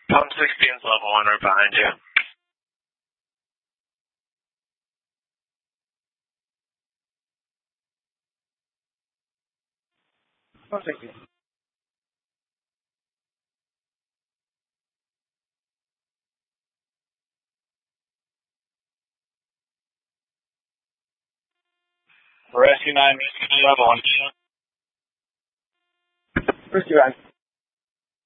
Pump 16's level 1 right behind you. Pump 16. Rescue 9, Rescue 9, level 1. Rescue 9.